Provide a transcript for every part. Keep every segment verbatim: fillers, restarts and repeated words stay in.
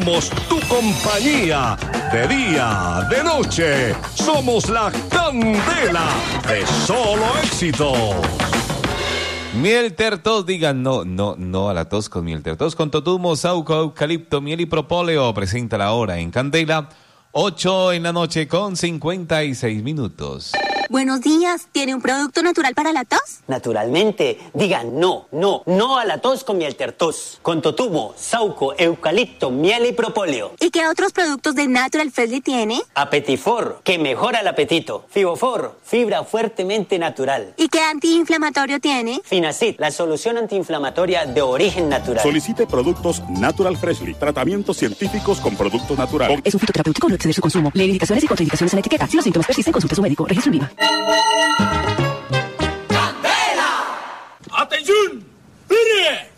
Somos tu compañía, de día, de noche. Somos la candela de Solo Éxitos. Miel Tertos, digan no, no, no a la tos con Miel Tertos. Con totumo, sauco, eucalipto, miel y propóleo. Presenta la hora en Candela, ocho en la noche con cincuenta y seis minutos. Buenos días, ¿tiene un producto natural para la tos? Naturalmente, digan no, no, no a la tos con Miel Tertos. Con totumo, sauco, eucalipto, miel y propóleo. ¿Y qué otros productos de Natural Freshly tiene? Apetifor, que mejora el apetito. Fibofor, fibra fuertemente natural. ¿Y qué antiinflamatorio tiene? Finacid, la solución antiinflamatoria de origen natural. Solicite productos Natural Freshly, tratamientos científicos con productos naturales. Es un fitoterapéutico, no exceder su consumo. Lee indicaciones y contraindicaciones en la etiqueta. Si los síntomas persisten, consulte a su médico. Registro IVA. ¡Candela! ¡Atención! ¡Mire!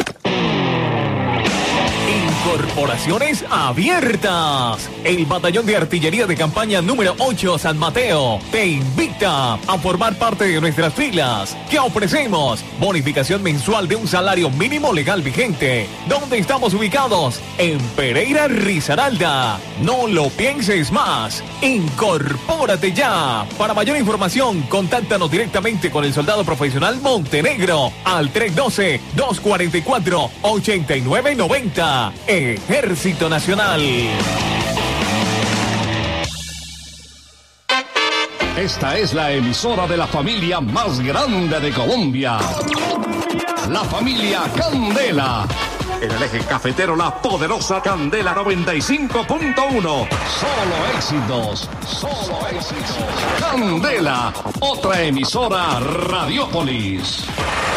Incorporaciones abiertas. El Batallón de Artillería de Campaña número ocho San Mateo te invita a formar parte de nuestras filas, que ofrecemos bonificación mensual de un salario mínimo legal vigente. ¿Dónde estamos ubicados? En Pereira Risaralda. No lo pienses más. Incorpórate ya. Para mayor información, contáctanos directamente con el soldado profesional Montenegro al tres uno dos, dos cuatro cuatro, ocho nueve nueve cero. Ejército Nacional. Esta es la emisora de la familia más grande de Colombia. La familia Candela. En el eje cafetero, la poderosa Candela noventa y cinco punto uno. Solo éxitos. Solo éxitos. Candela. Otra emisora Radiópolis.